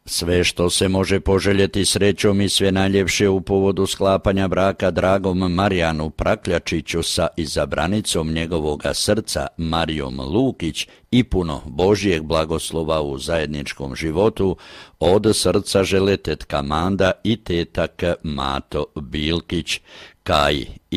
Sve što se može poželjeti srećom i sve najljepše u povodu sklapanja braka dragom Marijanu Prakljačiću sa izabranicom njegovoga srca Marijom Lukić i puno Božjeg blagoslova u zajedničkom životu, od srca žele tetka Manda i tetak Mato Bilkić. Kaj